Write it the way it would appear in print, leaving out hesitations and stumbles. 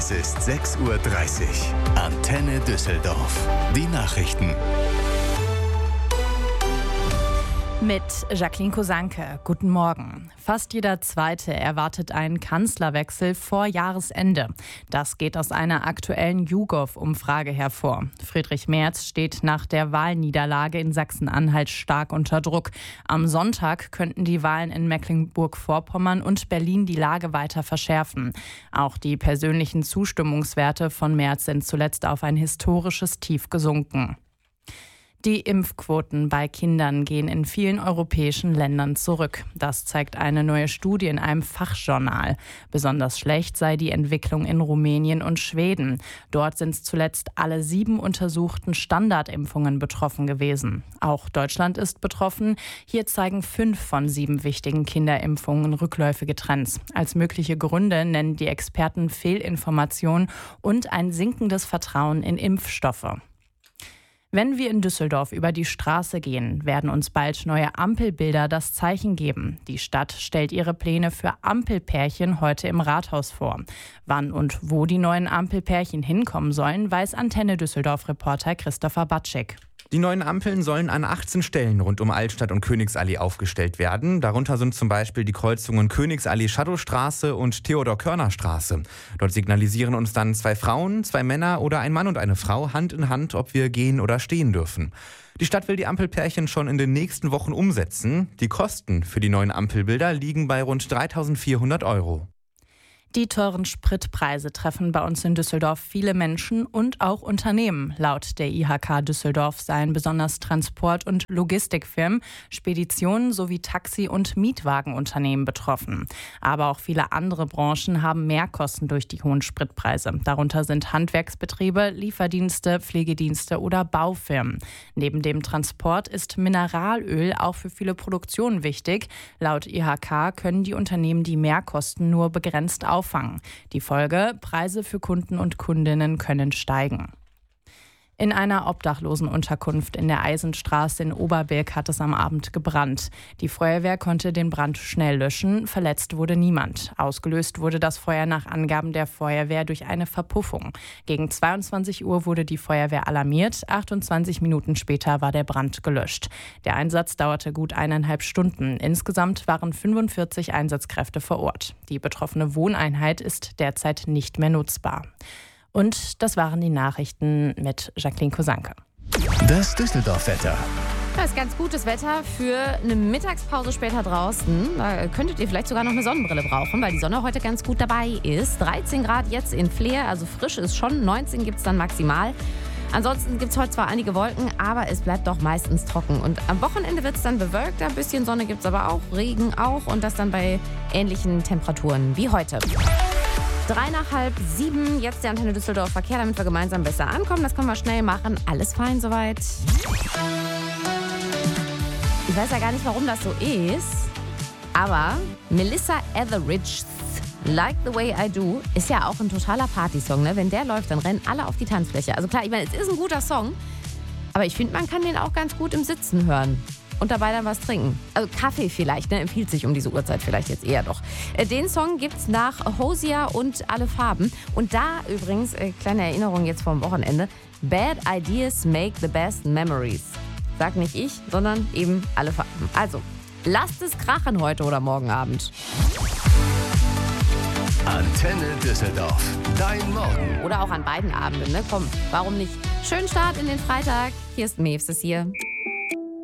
Es ist 6:30 Uhr. Antenne Düsseldorf. Die Nachrichten. Mit Jacqueline Kosanke. Guten Morgen. Fast jeder Zweite erwartet einen Kanzlerwechsel vor Jahresende. Das geht aus einer aktuellen YouGov-Umfrage hervor. Friedrich Merz steht nach der Wahlniederlage in Sachsen-Anhalt stark unter Druck. Am Sonntag könnten die Wahlen in Mecklenburg-Vorpommern und Berlin die Lage weiter verschärfen. Auch die persönlichen Zustimmungswerte von Merz sind zuletzt auf ein historisches Tief gesunken. Die Impfquoten bei Kindern gehen in vielen europäischen Ländern zurück. Das zeigt eine neue Studie in einem Fachjournal. Besonders schlecht sei die Entwicklung in Rumänien und Schweden. Dort sind zuletzt alle 7 untersuchten Standardimpfungen betroffen gewesen. Auch Deutschland ist betroffen. Hier zeigen 5 von 7 wichtigen Kinderimpfungen rückläufige Trends. Als mögliche Gründe nennen die Experten Fehlinformationen und ein sinkendes Vertrauen in Impfstoffe. Wenn wir in Düsseldorf über die Straße gehen, werden uns bald neue Ampelbilder das Zeichen geben. Die Stadt stellt ihre Pläne für Ampelpärchen heute im Rathaus vor. Wann und wo die neuen Ampelpärchen hinkommen sollen, weiß Antenne Düsseldorf-Reporter Christopher Batschik. Die neuen Ampeln sollen an 18 Stellen rund um Altstadt und Königsallee aufgestellt werden. Darunter sind zum Beispiel die Kreuzungen Königsallee-Shadowstraße und Theodor-Körner-Straße. Dort signalisieren uns dann 2 Frauen, 2 Männer oder ein Mann und eine Frau Hand in Hand, ob wir gehen oder stehen dürfen. Die Stadt will die Ampelpärchen schon in den nächsten Wochen umsetzen. Die Kosten für die neuen Ampelbilder liegen bei rund 3.400 €. Die teuren Spritpreise treffen bei uns in Düsseldorf viele Menschen und auch Unternehmen. Laut der IHK Düsseldorf seien besonders Transport- und Logistikfirmen, Speditionen sowie Taxi- und Mietwagenunternehmen betroffen. Aber auch viele andere Branchen haben Mehrkosten durch die hohen Spritpreise. Darunter sind Handwerksbetriebe, Lieferdienste, Pflegedienste oder Baufirmen. Neben dem Transport ist Mineralöl auch für viele Produktionen wichtig. Laut IHK können die Unternehmen die Mehrkosten nur begrenzt auffangen. Die Folge: Preise für Kunden und Kundinnen können steigen. In einer Obdachlosenunterkunft in der Eisenstraße in Oberbilk hat es am Abend gebrannt. Die Feuerwehr konnte den Brand schnell löschen, verletzt wurde niemand. Ausgelöst wurde das Feuer nach Angaben der Feuerwehr durch eine Verpuffung. Gegen 22 Uhr wurde die Feuerwehr alarmiert, 28 Minuten später war der Brand gelöscht. Der Einsatz dauerte gut 1,5 Stunden. Insgesamt waren 45 Einsatzkräfte vor Ort. Die betroffene Wohneinheit ist derzeit nicht mehr nutzbar. Und das waren die Nachrichten mit Jacqueline Kosanke. Das Düsseldorf-Wetter. Das ist ganz gutes Wetter für eine Mittagspause später draußen. Da könntet ihr vielleicht sogar noch eine Sonnenbrille brauchen, weil die Sonne heute ganz gut dabei ist. 13 Grad jetzt in Fleer, also frisch ist schon, 19 gibt es dann maximal. Ansonsten gibt es heute zwar einige Wolken, aber es bleibt doch meistens trocken. Und am Wochenende wird es dann bewölkt, ein bisschen Sonne gibt es aber auch, Regen auch und das dann bei ähnlichen Temperaturen wie heute. 6:03, jetzt der Antenne Düsseldorf Verkehr, damit wir gemeinsam besser ankommen. Das können wir schnell machen. Alles fein soweit. Ich weiß ja gar nicht, warum das so ist, aber Melissa Etheridge's Like the Way I Do ist ja auch ein totaler Partysong. Ne? Wenn der läuft, dann rennen alle auf die Tanzfläche. Also klar, ich meine, es ist ein guter Song, aber ich finde, man kann den auch ganz gut im Sitzen hören. Und dabei dann was trinken. Also Kaffee vielleicht, ne? Empfiehlt sich um diese Uhrzeit vielleicht jetzt eher doch. Den Song gibt's nach Hosier und Alle Farben. Und da übrigens, kleine Erinnerung jetzt vom Wochenende, Bad Ideas make the best memories. Sag nicht ich, sondern eben Alle Farben. Also, lasst es krachen heute oder morgen Abend. Antenne Düsseldorf. Dein Morgen. Oder auch an beiden Abenden, ne? Komm, warum nicht? Schönen Start in den Freitag. Hier ist Maves hier.